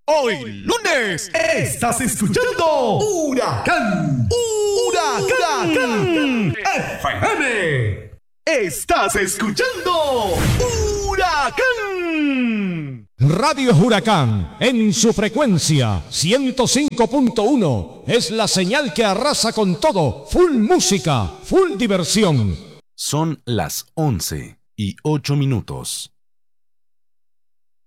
Hoy lunes estás escuchando Huracán FM. Estás escuchando Huracán. Radio Huracán en su frecuencia 105.1 es la señal que arrasa con todo. Full música, full diversión. Son las 11:08.